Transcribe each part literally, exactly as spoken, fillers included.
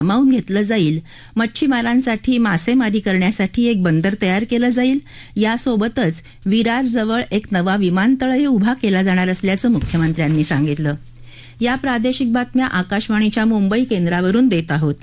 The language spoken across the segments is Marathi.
सामावून घेतलं जाईल. मच्छीमारांसाठी मासेमारी करण्यासाठी एक बंदर तयार केलं जाईल. यासोबतच विरार जवळ एक नवा विमानतळही उभा केला जाणार असल्याचं मुख्यमंत्र्यांनी सांगितलं. या प्रादेशिक बातम्या आकाशवाणीच्या मुंबई केंद्रावरून देत आहोत.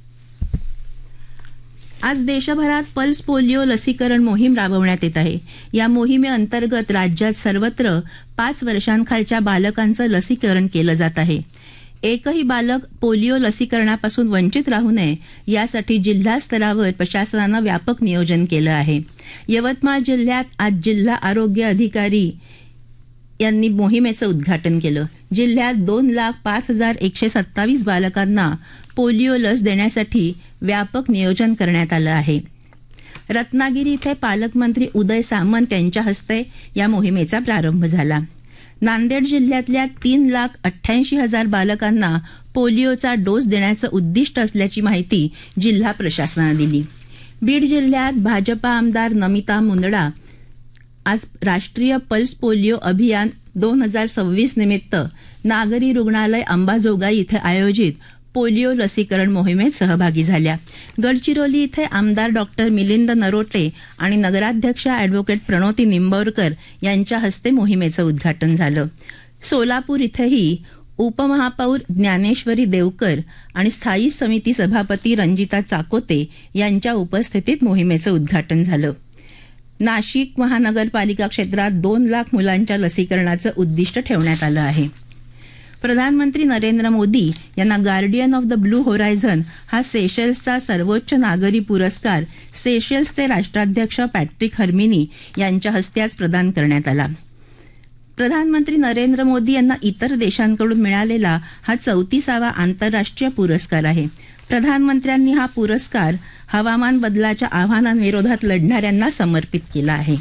आज देशभरात पल्स पोलिओ लसीकरण मोहीम राबवण्यात येत आहे. या मोहिमेअंतर्गत राज्यात सर्वत्र पाच वर्षांखालच्या बालकांचं लसीकरण केलं जात आहे. एकही बालक पोलिओ लसीकरणापासून वंचित राहू नये यासाठी जिल्हा स्तरावर प्रशासनानं व्यापक नियोजन केलं आहे. यवतमाळ जिल्ह्यात आज जिल्हा आरोग्य अधिकारी यांनी मोहिमेचं उद्घाटन केलं. जिल्ह्यात दोन लाख पाच हजार एकशे सत्तावीस बालकांना पोलिओ लस देण्यासाठी व्यापक नियोजन करण्यात आलं आहे. रत्नागिरी इथे पालकमंत्री उदय सामंत यांच्या हस्ते या मोहिमेचा प्रारंभ झाला. नांदेड जिल्ह्यातल्या तीन लाख अठ्ठ्याऐंशी हजार बालकांना पोलिओचा डोस देण्याचं उद्दिष्ट असल्याची माहिती जिल्हा प्रशासनानं दिली. बीड जिल्ह्यात भाजपा आमदार नमिता मुंदडा आज राष्ट्रीय पल्स पोलिओ अभियान दोन हजार सव्वीस निमित्त नागरी रुग्णालय अंबाजोगाई इथे आयोजित पोलिओ लसीकरण मोहिमेत सहभागी झाल्या. गडचिरोली इथे आमदार डॉक्टर मिलिंद नरोटे आणि नगराध्यक्षा ॲडव्होकेट प्रणोती निंबाळकर यांच्या हस्ते मोहिमेचं उद्घाटन झालं. सोलापूर इथेही उपमहापौर ज्ञानेश्वरी देवकर आणि स्थायी समिती सभापती रंजिता चाकोते यांच्या उपस्थितीत मोहिमेचं उद्घाटन झालं. नाशिक महानगरपालिका क्षेत्रात दोन लाख मुलांच्या लसीकरणाचं उद्दिष्ट ठेवण्यात आलं आहे. प्रधानमंत्री नरेंद्र मोदी यांना guardian of the blue horizon हा सेशेल्सचा सर्वोच्च नागरी पुरस्कार सेशेल्सचे राष्ट्राध्यक्ष पॅट्रिक हर्मिनी यांच्या हस्ते आज प्रदान करण्यात आला. प्रधानमंत्री नरेंद्र मोदी यांना इतर देशांकडून मिळालेला हा चौतीसावा आंतरराष्ट्रीय पुरस्कार आहे. प्रधानमंत्र्यांनी हा पुरस्कार हवामान बदलाच्या आव्हानांविरोधात लढणाऱ्यांना समर्पित केला आहे.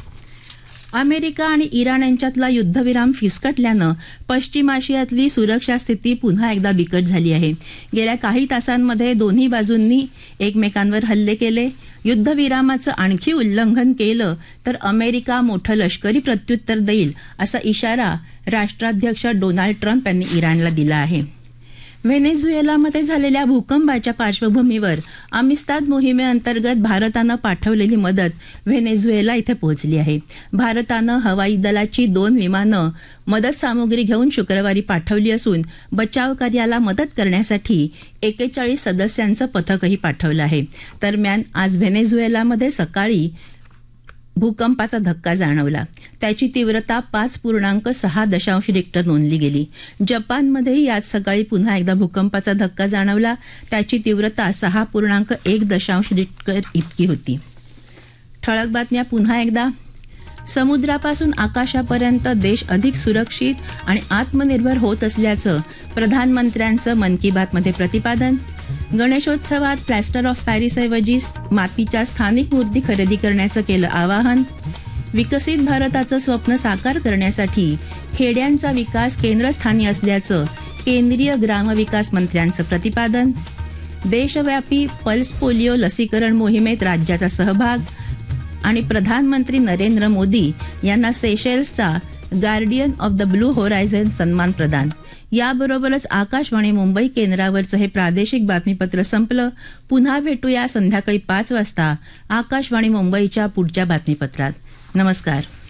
अमेरिका आणि इराण यांच्यातला युद्धविराम फिसकटल्यानं पश्चिम आशियातली सुरक्षा स्थिती पुन्हा एकदा बिकट झाली आहे. गेल्या काही तासांमध्ये दोन्ही बाजूंनी एकमेकांवर हल्ले केले. युद्धविरामाचं आणखी उल्लंघन केलं तर अमेरिका मोठं लष्करी प्रत्युत्तर देईल असा इशारा राष्ट्राध्यक्ष डोनाल्ड ट्रम्प यांनी इराणला दिला आहे. व्हेनेझुएलामध्ये झालेल्या भूकंपाच्या पार्श्वभूमीवर आमिस्ताद मोहिमेअंतर्गत भारतानं पाठवलेली मदत व्हेनेझुएला इथे पोहोचली आहे. भारतानं हवाई दलाची दोन विमानं मदत सामुग्री घेऊन शुक्रवारी पाठवली असून बचाव कार्याला मदत करण्यासाठी एकेचाळीस सदस्यांचं पथकही पाठवलं आहे. दरम्यान आज व्हेनेझुएलामध्ये सकाळी भूकंपाचा धक्का जाणवला. त्याची तीव्रता पाच पूर्णांक सहा दशांश रिक्टर नोंदली गेली. जपानमध्येही आज सकाळी पुन्हा एकदा भूकंपाचा धक्का जाणवला. त्याची तीव्रता सहा पूर्णांक एक दशांश रिक्टर इतकी होती. ठळक बातम्या पुन्हा एकदा. समुद्रापासून आकाशापर्यंत देश अधिक सुरक्षित आणि आत्मनिर्भर होत असल्याचं प्रधानमंत्र्यांचं मन की बातमध्ये प्रतिपादन. गणेशोत्सवात प्लॅस्टर ऑफ पॅरिसऐवजी मातीच्या स्थानिक मूर्ती खरेदी करण्याचं केलं आवाहन. विकसित भारताचं स्वप्न साकार करण्यासाठी खेड्यांचा विकास केंद्रस्थानी असल्याचं केंद्रीय ग्रामविकास मंत्र्यांचं प्रतिपादन. देशव्यापी पल्स पोलिओ लसीकरण मोहिमेत राज्याचा सहभाग. आणि प्रधानमंत्री नरेंद्र मोदी यांना सेशेल्सचा guardian of the blue horizon सन्मान प्रदान. याबरोबरच आकाशवाणी मुंबई केंद्रावरचं हे प्रादेशिक बातमीपत्र संपलं. पुन्हा भेटूया संध्याकाळी पाच वाजता आकाशवाणी मुंबईच्या पुढच्या बातमीपत्रात. नमस्कार.